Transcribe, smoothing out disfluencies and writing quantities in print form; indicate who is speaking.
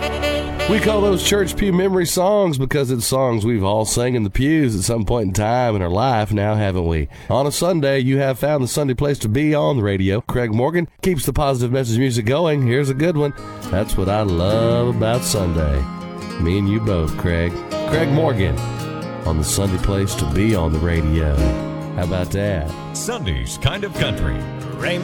Speaker 1: We call those church pew memory songs because it's songs we've all sang in the pews at some point in time in our life now, haven't we? On a Sunday, you have found the Sunday place to be on the radio. Craig Morgan keeps the positive message music going. Here's a good one. That's what I love about Sunday. Me and you both, Craig. Craig Morgan on the Sunday place to be on the radio. How about that?
Speaker 2: Sunday's Kind of Country.
Speaker 3: Raymond